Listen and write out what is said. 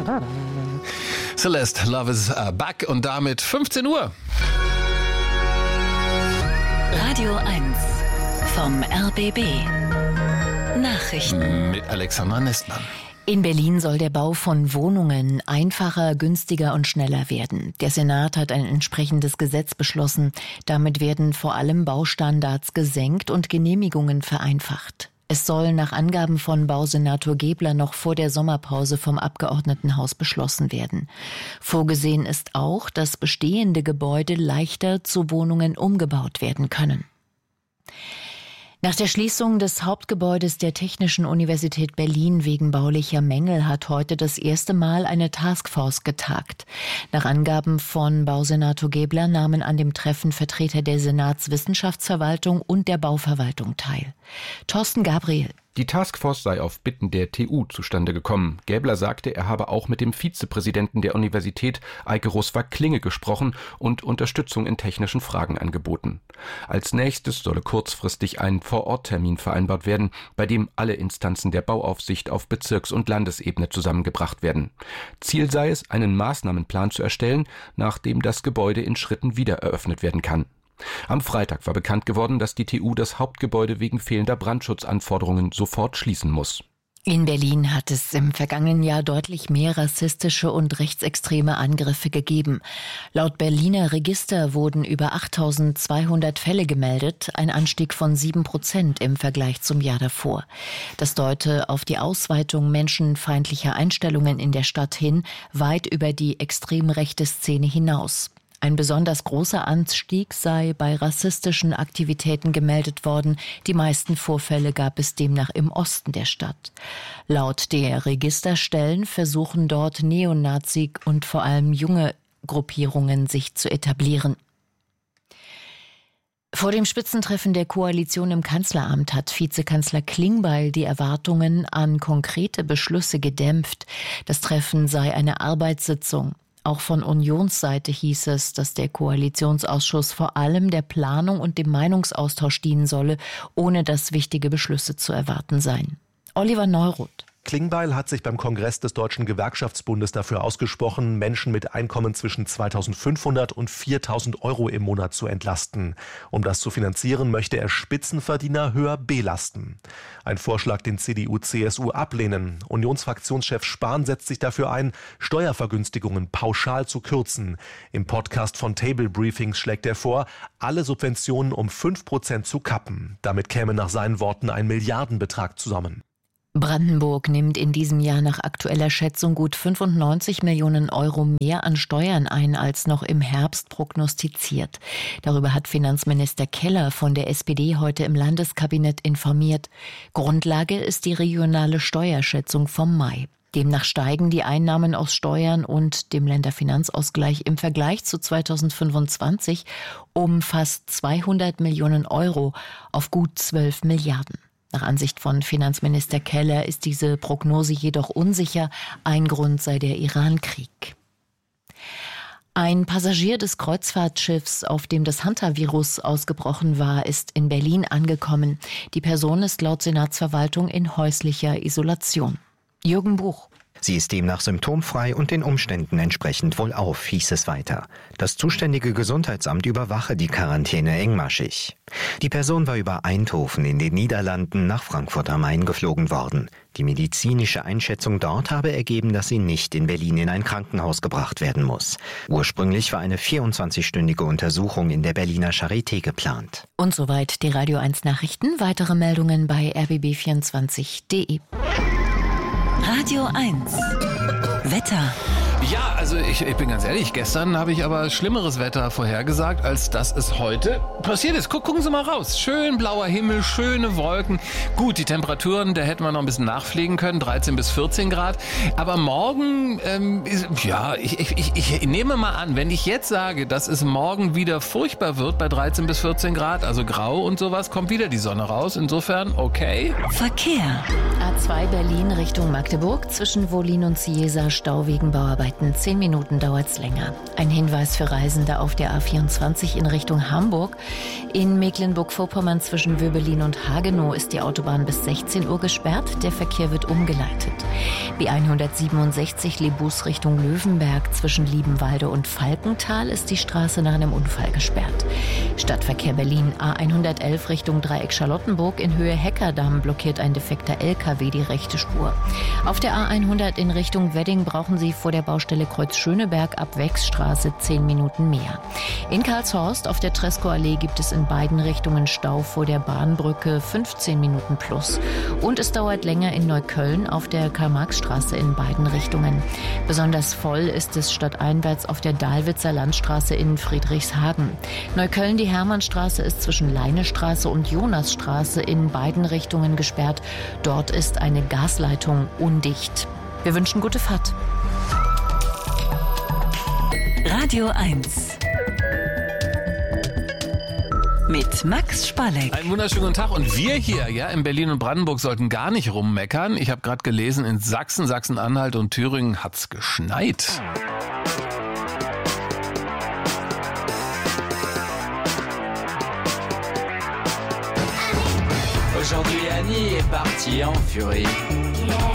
Celeste, Love is Back und damit 15 Uhr. Radio 1 vom RBB. Nachrichten mit Alexandra Nestmann. In Berlin soll der Bau von Wohnungen einfacher, günstiger und schneller werden. Der Senat hat ein entsprechendes Gesetz beschlossen. Damit werden vor allem Baustandards gesenkt und Genehmigungen vereinfacht. Es soll nach Angaben von Bausenator Gebler noch vor der Sommerpause vom Abgeordnetenhaus beschlossen werden. Vorgesehen ist auch, dass bestehende Gebäude leichter zu Wohnungen umgebaut werden können. Nach der Schließung des Hauptgebäudes der Technischen Universität Berlin wegen baulicher Mängel hat heute das erste Mal eine Taskforce getagt. Nach Angaben von Bausenator Gebler nahmen an dem Treffen Vertreter der Senatswissenschaftsverwaltung und der Bauverwaltung teil. Thorsten Gabriel. Die Taskforce sei auf Bitten der TU zustande gekommen. Gäbler sagte, er habe auch mit dem Vizepräsidenten der Universität, Eike Roswag-Klinge, gesprochen und Unterstützung in technischen Fragen angeboten. Als nächstes solle kurzfristig ein Vor-Ort-Termin vereinbart werden, bei dem alle Instanzen der Bauaufsicht auf Bezirks- und Landesebene zusammengebracht werden. Ziel sei es, einen Maßnahmenplan zu erstellen, nachdem das Gebäude in Schritten wieder eröffnet werden kann. Am Freitag war bekannt geworden, dass die TU das Hauptgebäude wegen fehlender Brandschutzanforderungen sofort schließen muss. In Berlin hat es im vergangenen Jahr deutlich mehr rassistische und rechtsextreme Angriffe gegeben. Laut Berliner Register wurden über 8.200 Fälle gemeldet, ein Anstieg von 7% im Vergleich zum Jahr davor. Das deute auf die Ausweitung menschenfeindlicher Einstellungen in der Stadt hin, weit über die extrem rechte Szene hinaus. Ein besonders großer Anstieg sei bei rassistischen Aktivitäten gemeldet worden. Die meisten Vorfälle gab es demnach im Osten der Stadt. Laut der Registerstellen versuchen dort Neonazi und vor allem junge Gruppierungen sich zu etablieren. Vor dem Spitzentreffen der Koalition im Kanzleramt hat Vizekanzler Klingbeil die Erwartungen an konkrete Beschlüsse gedämpft. Das Treffen sei eine Arbeitssitzung. Auch von Unionsseite hieß es, dass der Koalitionsausschuss vor allem der Planung und dem Meinungsaustausch dienen solle, ohne dass wichtige Beschlüsse zu erwarten seien. Oliver Neuroth. Klingbeil hat sich beim Kongress des Deutschen Gewerkschaftsbundes dafür ausgesprochen, Menschen mit Einkommen zwischen 2.500 und 4.000 Euro im Monat zu entlasten. Um das zu finanzieren, möchte er Spitzenverdiener höher belasten. Ein Vorschlag, den CDU, CSU ablehnen. Unionsfraktionschef Spahn setzt sich dafür ein, Steuervergünstigungen pauschal zu kürzen. Im Podcast von Table Briefings schlägt er vor, alle Subventionen um 5% zu kappen. Damit käme nach seinen Worten ein Milliardenbetrag zusammen. Brandenburg nimmt in diesem Jahr nach aktueller Schätzung gut 95 Millionen Euro mehr an Steuern ein, als noch im Herbst prognostiziert. Darüber hat Finanzminister Keller von der SPD heute im Landeskabinett informiert. Grundlage ist die regionale Steuerschätzung vom Mai. Demnach steigen die Einnahmen aus Steuern und dem Länderfinanzausgleich im Vergleich zu 2025 um fast 200 Millionen Euro auf gut 12 Milliarden. Nach Ansicht von Finanzminister Keller ist diese Prognose jedoch unsicher. Ein Grund sei der Iran-Krieg. Ein Passagier des Kreuzfahrtschiffs, auf dem das Hantavirus ausgebrochen war, ist in Berlin angekommen. Die Person ist laut Senatsverwaltung in häuslicher Isolation. Jürgen Buch. Sie ist demnach symptomfrei und den Umständen entsprechend wohlauf, hieß es weiter. Das zuständige Gesundheitsamt überwache die Quarantäne engmaschig. Die Person war über Eindhoven in den Niederlanden nach Frankfurt am Main geflogen worden. Die medizinische Einschätzung dort habe ergeben, dass sie nicht in Berlin in ein Krankenhaus gebracht werden muss. Ursprünglich war eine 24-stündige Untersuchung in der Berliner Charité geplant. Und soweit die Radio 1 Nachrichten. Weitere Meldungen bei rbb24.de. Radio 1 Wetter. Ja, also ich bin ganz ehrlich, gestern habe ich aber schlimmeres Wetter vorhergesagt, als dass es heute passiert ist. Gucken Sie mal raus. Schön blauer Himmel, schöne Wolken. Gut, die Temperaturen, da hätten wir noch ein bisschen nachpflegen können, 13 bis 14 Grad. Aber morgen, ich nehme mal an, wenn ich jetzt sage, dass es morgen wieder furchtbar wird bei 13 bis 14 Grad, also grau und sowas, kommt wieder die Sonne raus. Insofern, okay. Verkehr. A2 Berlin Richtung Magdeburg zwischen Wollin und Ciesa Stau wegen Bauarbeiten Zeiten. 10 Minuten dauert's länger. Ein Hinweis für Reisende auf der A24 in Richtung Hamburg. In Mecklenburg-Vorpommern zwischen Wöbelin und Hagenow ist die Autobahn bis 16 Uhr gesperrt. Der Verkehr wird umgeleitet. B167 Lebus Richtung Löwenberg zwischen Liebenwalde und Falkenthal ist die Straße nach einem Unfall gesperrt. Stadtverkehr Berlin A111 Richtung Dreieck Charlottenburg in Höhe Heckerdamm blockiert ein defekter LKW die rechte Spur. Auf der A100 in Richtung Wedding brauchen Sie vor der Baustelle Kreuz Schöneberg ab Wechsstraße 10 Minuten mehr. In Karlshorst auf der Tresco-Allee gibt es in beiden Richtungen Stau vor der Bahnbrücke 15 Minuten plus. Und es dauert länger in Neukölln auf der Karl-Marx-Straße in beiden Richtungen. Besonders voll ist es stadteinwärts auf der Dahlwitzer Landstraße in Friedrichshagen. Neukölln, die Hermannstraße ist zwischen Leinestraße und Jonasstraße in beiden Richtungen gesperrt. Dort ist eine Gasleitung undicht. Wir wünschen gute Fahrt. Radio 1 mit Max Spalleck. Einen wunderschönen guten Tag. Und wir hier in Berlin und Brandenburg sollten gar nicht rummeckern. Ich habe gerade gelesen, in Sachsen, Sachsen-Anhalt und Thüringen hat's geschneit. Aujourd'hui Annie est partie en furie.